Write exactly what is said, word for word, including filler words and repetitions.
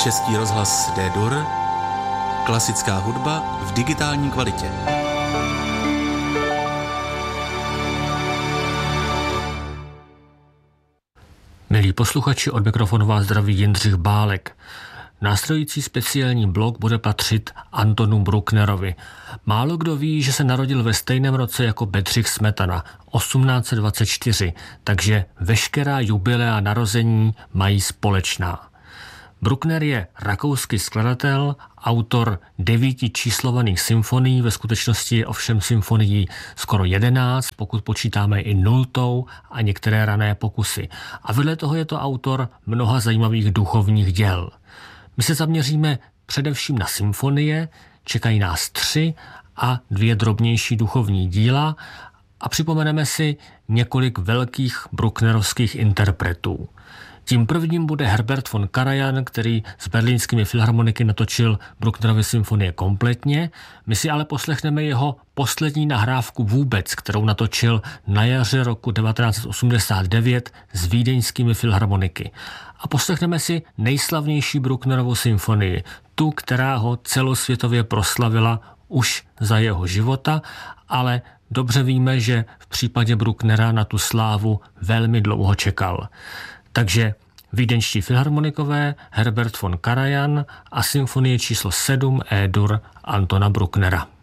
Český rozhlas D-Dur, klasická hudba v digitální kvalitě. Milí posluchači, od mikrofonu vás zdraví Jindřich Bálek. Následující speciální blok bude patřit Antonu Brucknerovi. Málo kdo ví, že se narodil ve stejném roce jako Bedřich Smetana, osmnáct set dvacet čtyři, takže veškerá jubilea narození mají společná. Bruckner je rakouský skladatel, autor devíti číslovaných symfonií, ve skutečnosti je ovšem symfonií skoro jedenáct, pokud počítáme i nultou a některé rané pokusy. A vedle toho je to autor mnoha zajímavých duchovních děl. My se zaměříme především na symfonie, čekají nás tři a dvě drobnější duchovní díla a připomeneme si několik velkých brucknerovských interpretů. Tím prvním bude Herbert von Karajan, který s berlínskými filharmoniky natočil Brucknerovy symfonie kompletně. My si ale poslechneme jeho poslední nahrávku vůbec, kterou natočil na jaře roku devatenáct set osmdesát devět s vídeňskými filharmoniky. A poslechneme si nejslavnější Brucknerovu symfonii, tu, která ho celosvětově proslavila už za jeho života, ale dobře víme, že v případě Brucknera na tu slávu velmi dlouho čekal. Takže vídeňští filharmonikové, Herbert von Karajan a symfonie číslo sedm E-dur Antona Brucknera.